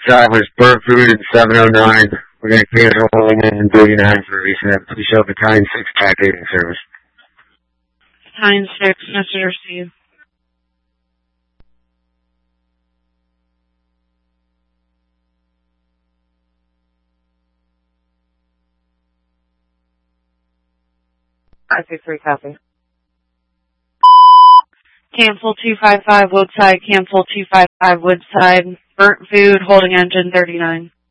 Travelers, Burnt Food in 709. We're going to cancel holding in 39 for reset. Please show the kind 6 packaging service. Kind 6, message received. I-3 copy. Cancel 255 Woodside, cancel 255 Woodside. Burnt Food, holding engine 39.